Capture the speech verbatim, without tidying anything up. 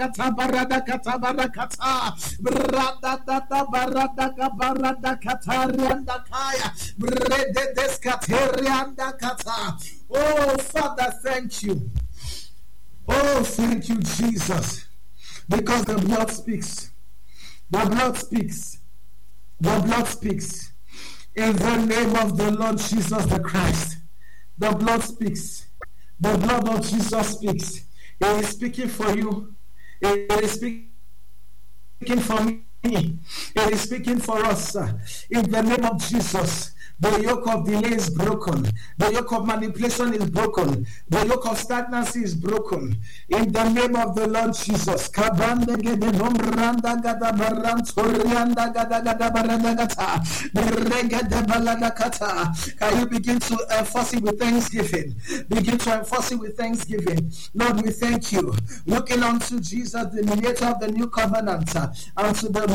kata barada kata barakata brada data barada barada kata rianda kaya brede deskaterianda kata. Oh Father, thank you. Oh, thank you, Jesus, because the blood speaks. The blood speaks. The blood speaks. In the name of the Lord Jesus the Christ, the blood speaks. The blood of Jesus speaks. It is speaking for you. It is speaking for me. It is speaking for us. In the name of Jesus, the yoke of delay is broken. The yoke of manipulation is broken. The yoke of stagnancy is broken. In the name of the Lord Jesus. Can you begin to enforce it with thanksgiving? Begin to enforce it with thanksgiving. Lord, we thank you. Looking unto Jesus, the mediator of the new covenant, and to the